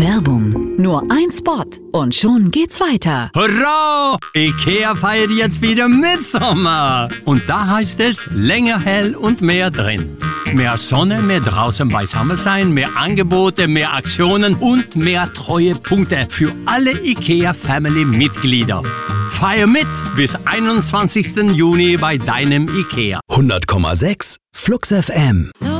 Werbung. Nur ein Spot und schon geht's weiter. Hurra! IKEA feiert jetzt wieder Mitsommer. Und da heißt es länger hell und mehr drin. Mehr Sonne, mehr draußen beisammen sein, mehr Angebote, mehr Aktionen und mehr Treuepunkte für alle IKEA-Family-Mitglieder. Feier mit bis 21. Juni bei deinem IKEA. 100,6 Flux FM.